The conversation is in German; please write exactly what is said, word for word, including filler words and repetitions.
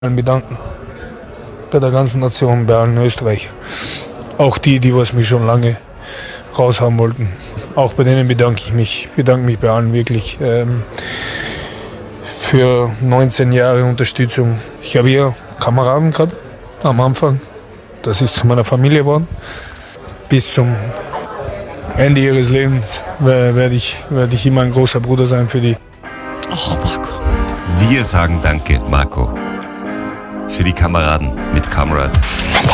bedanken. Bei der ganzen Nation, bei allen Österreich. Auch die, die was mich schon lange raushaben wollten. Auch bei denen bedanke ich mich. Ich bedanke mich bei allen wirklich ähm, für neunzehn Jahre Unterstützung. Ich habe hier Kameraden gerade am Anfang. Das ist zu meiner Familie geworden. Bis zum Ende ihres Lebens werde ich, werde ich immer ein großer Bruder sein für die. Och, Marco. Wir sagen Danke, Marco, für die Kameraden mit Kamerad.